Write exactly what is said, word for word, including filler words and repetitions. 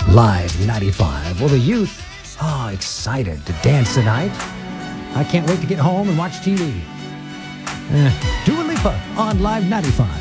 Live ninety-five. Well, the youth, oh, excited to dance tonight. I can't wait to get home and watch T V. Uh, Dua Lipa on Live ninety-five.